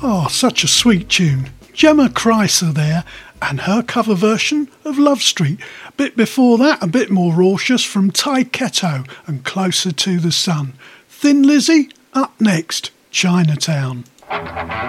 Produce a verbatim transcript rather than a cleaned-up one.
Oh, such a sweet tune. Gemma Chrysler there, and her cover version of Love Street. A bit before that, a bit more raucous from Ty Ketto and Closer to the Sun. Thin Lizzy, up next, Chinatown.